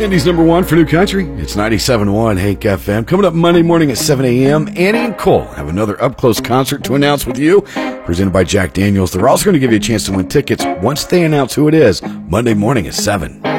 Indy's number one for new country. It's 97.1 Hank FM. Coming up Monday morning at 7 a.m., Annie and Cole have another up-close concert to announce with you, presented by Jack Daniels. They're also going to give you a chance to win tickets once they announce who it is, Monday morning at 7.